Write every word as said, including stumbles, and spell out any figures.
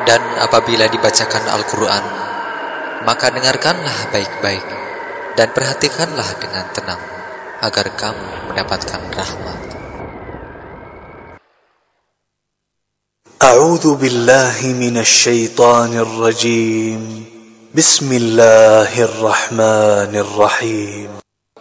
Dan apabila dibacakan Al-Quran, maka dengarkanlah baik-baik dan perhatikanlah dengan tenang, agar kamu mendapatkan rahmat. A'udzu billahi minasy syaithanir rajim. Bismillahirrahmanirrahim.